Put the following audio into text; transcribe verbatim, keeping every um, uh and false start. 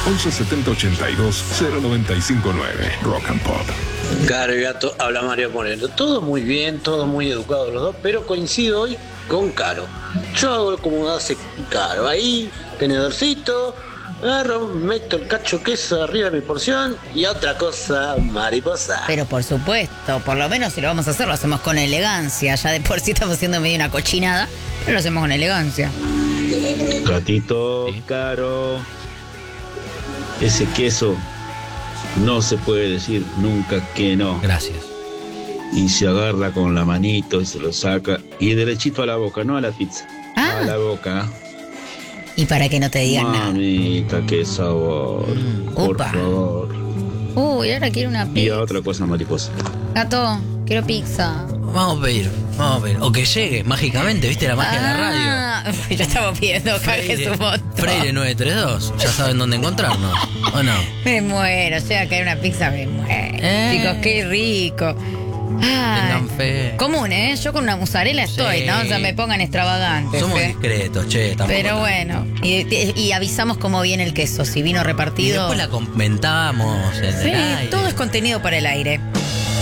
once setenta ochenta y dos cero noventa y cinco nueve. Rock and Pop. Caro y Gato, habla Mario Moreno. Todo muy bien, todo muy educado los dos, pero coincido hoy con Caro. Yo hago como hace Caro. Ahí, tenedorcito, agarro, meto el cacho queso arriba de mi porción y otra cosa, mariposa. Pero por supuesto, por lo menos si lo vamos a hacer, lo hacemos con elegancia. Ya de por sí estamos haciendo medio una cochinada, pero lo hacemos con elegancia. Gatito, Sí. Caro, ese queso no se puede decir nunca que no. Gracias. Y se agarra con la manito y se lo saca y derechito a la boca, no a la pizza. Ah. A la boca. Y para que no te digan nada. Mamita, qué sabor. Por Upa. favor. Uy, ahora quiero una Y a pizza. otra cosa, mariposa. Gato, quiero pizza. Vamos a pedir, vamos a pedir. O que llegue mágicamente, ¿viste la magia de la radio? Ah, ya estamos pidiendo caje su voto. Freire nueve tres dos, ya saben dónde encontrarnos, ¿o no? Me muero, llega a caer una pizza, me muero. Eh. Chicos, qué rico. Ay, Tengan fe. común, ¿eh? Yo con una mozzarella estoy, Sí. ¿no? O sea, me pongan extravagantes. Somos ¿eh? discretos, che, tampoco. Pero bueno, y, y avisamos cómo viene el queso, si vino Y repartido. después la comentamos en Sí, el aire. todo es contenido para el aire.